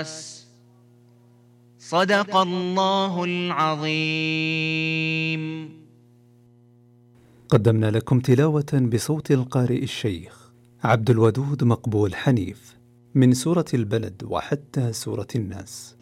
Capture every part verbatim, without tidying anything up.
صدق الله العظيم. قدمنا لكم تلاوة بصوت القارئ الشيخ عبد الودود مقبول حنيف من سورة البلد وحتى سورة الناس.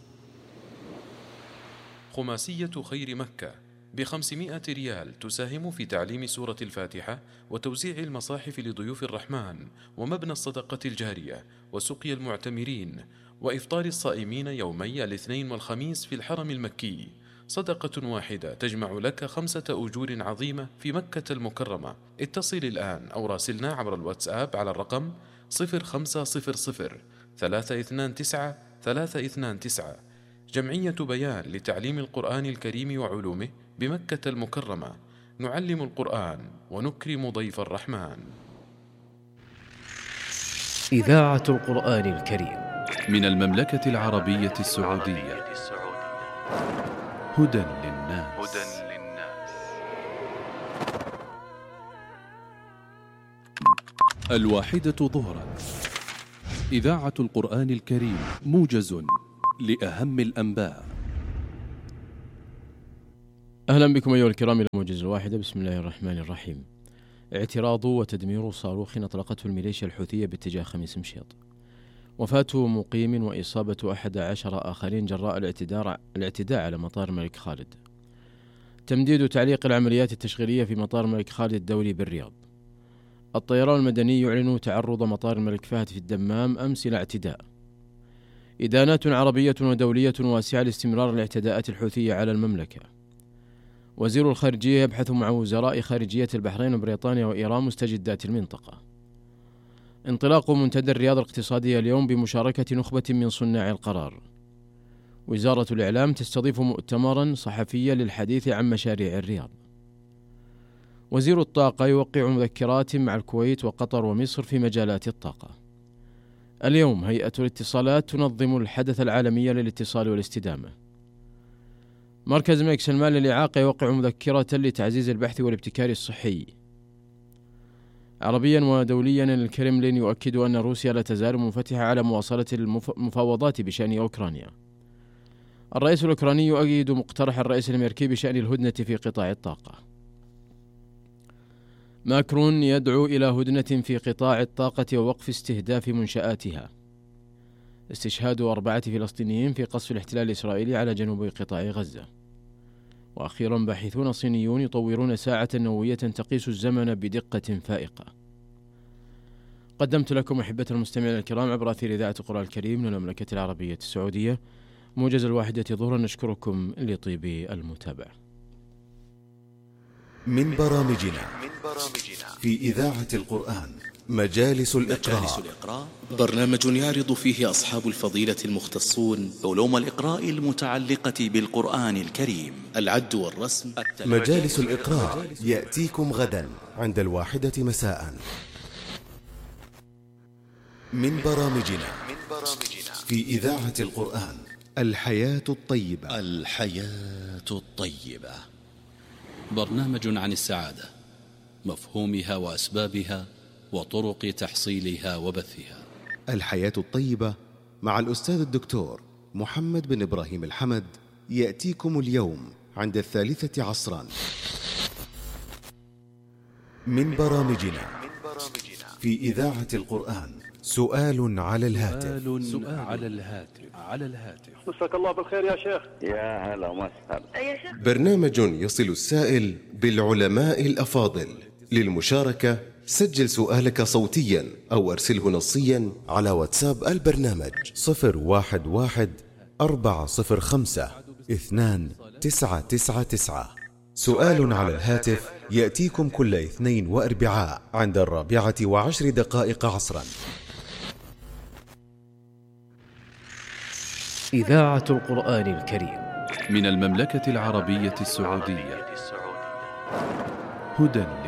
خماسية خير مكة بخمسمائة ريال تساهم في تعليم سورة الفاتحة وتوزيع المصاحف لضيوف الرحمن ومبنى الصدقة الجارية وسقي المعتمرين وإفطار الصائمين يومي الاثنين والخميس في الحرم المكي. صدقة واحدة تجمع لك خمسة أجور عظيمة في مكة المكرمة. اتصل الآن أو راسلنا عبر الواتساب على الرقم صفر خمسة صفر صفر ثلاثة اثنان تسعة ثلاثة اثنان تسعة. جمعية بيان لتعليم القرآن الكريم وعلومه بمكة المكرمة. نعلم القرآن ونكرم ضيف الرحمن. إذاعة القرآن الكريم من المملكة العربية السعودية. هدى للناس. الواحدة ظهرا. إذاعة القرآن الكريم موجز لأهم الأنباء. أهلا بكم أيها الكرام إلى موجز الواحدة. بسم الله الرحمن الرحيم. اعتراض وتدمير صاروخ أطلقته الميليشيا الحوثية باتجاه خميس مشيط. وفاة مقيم وإصابة أحد عشر آخرين جراء الاعتداء الاعتداء على مطار الملك خالد. تمديد تعليق العمليات التشغيلية في مطار الملك خالد الدولي بالرياض. الطيران المدني يعلن تعرض مطار الملك فهد في الدمام أمس إلى اعتداء. إدانات عربية ودولية واسعة لاستمرار الاعتداءات الحوثية على المملكة. وزير الخارجية يبحث مع وزراء خارجية البحرين وبريطانيا وإيران مستجدات المنطقة. انطلاق منتدى الرياض الاقتصادية اليوم بمشاركة نخبة من صناع القرار. وزارة الإعلام تستضيف مؤتمرا صحفيا للحديث عن مشاريع الرياض. وزير الطاقة يوقع مذكرات مع الكويت وقطر ومصر في مجالات الطاقة. اليوم هيئة الاتصالات تنظم الحدث العالمي للاتصال والاستدامة. مركز الملك سلمان للإعاقة يوقع مذكرة لتعزيز البحث والابتكار الصحي. عربيا ودوليا الكرملين يؤكد أن روسيا لا تزال منفتحة على مواصلة المفاوضات بشأن أوكرانيا. الرئيس الأوكراني يؤيد مقترح الرئيس الأمريكي بشأن الهدنة في قطاع الطاقة. ماكرون يدعو إلى هدنة في قطاع الطاقة ووقف استهداف منشآتها. استشهاد أربعة فلسطينيين في قصف الاحتلال الإسرائيلي على جنوب قطاع غزة. وأخيرا باحثون صينيون يطورون ساعة نووية تقيس الزمن بدقة فائقة. قدمت لكم أحبة المستمعين الكرام عبر أثير إذاعة القرآن الكريم من المملكة العربية السعودية موجز الواحدة ظهرا. نشكركم لطيب المتابعة. من برامجنا في إذاعة القرآن مجالس الإقراء، برنامج يعرض فيه أصحاب الفضيلة المختصون علوم الإقراء المتعلقة بالقرآن الكريم، العد والرسم. مجالس الإقراء يأتيكم غدا عند الواحدة مساء. من برامجنا في إذاعة القرآن الحياة الطيبة. الحياة الطيبة برنامج عن السعادة، مفهومها وأسبابها وطرق تحصيلها وبثها. الحياة الطيبة مع الأستاذ الدكتور محمد بن إبراهيم الحمد يأتيكم اليوم عند الثالثة عصرا. من برامجنا في إذاعة القرآن سؤال على الهاتف. سؤال على الهاتف على الهاتف مساك الله بالخير يا شيخ. يا هلا وسهلا. يا شيخ. برنامج يصل السائل بالعلماء الأفاضل. للمشاركة سجل سؤالك صوتيا أو أرسله نصيا على واتساب البرنامج صفر واحد واحد أربعة صفر خمسة اثنان تسعة تسعة تسعة. سؤال على الهاتف يأتيكم كل اثنين وأربعاء عند الرابعة وعشر دقائق عصرا. إذاعة القرآن الكريم من المملكة العربية السعودية. هدى